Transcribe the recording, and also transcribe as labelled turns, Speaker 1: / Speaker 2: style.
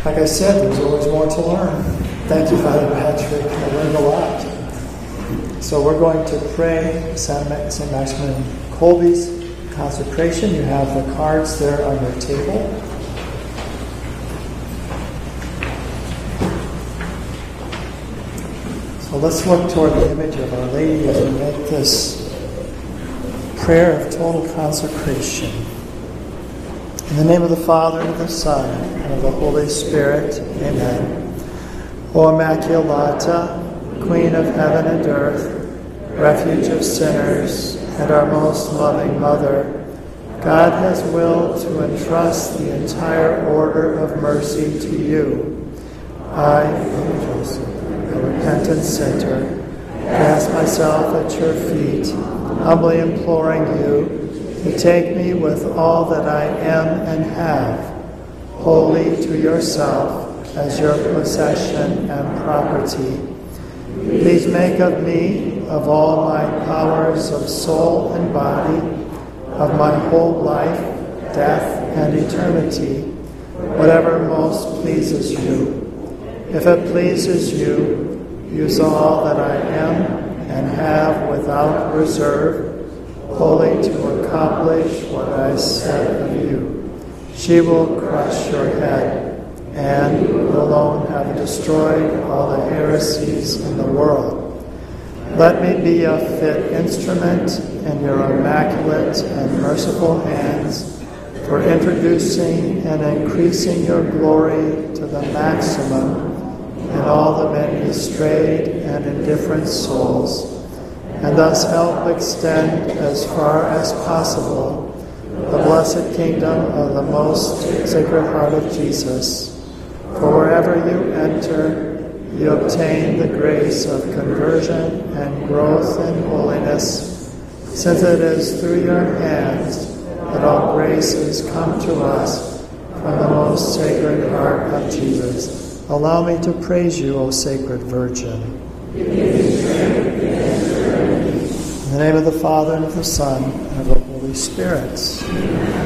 Speaker 1: Like I said, there's always more to learn. Thank you, Father Patrick. I learned a lot. So we're going to pray St. Maximin Kolbe's consecration. You have the cards there on your table. So let's look toward the image of Our Lady as we make this prayer of total consecration. In the name of the Father, and of the Son, and of the Holy Spirit, Amen. O Immaculata, Queen of heaven and earth, refuge of sinners, and our most loving Mother, God has willed to entrust the entire order of mercy to you. I, Joseph, a repentant sinner, cast myself at your feet, humbly imploring you to take me with all that I am and have, wholly to yourself as your possession and property. Please make of me, of all my powers of soul and body, of my whole life, death, and eternity, whatever most pleases you. If it pleases you, use all that I am and have without reserve, wholly to accomplish what I said of you. She will crush your head, and alone have destroyed all the heresies in the world. Let me be a fit instrument in your immaculate and merciful hands for introducing and increasing your glory to the maximum in all the many strayed and indifferent souls, and thus help extend as far as possible the blessed kingdom of the most Sacred Heart of Jesus. For wherever you enter, you obtain the grace of conversion and growth in holiness, since it is through your hands that all graces come to us from the most Sacred Heart of Jesus. Allow me to praise you, O Sacred Virgin. In the name of the Father, and of the Son, and of the Holy Spirit.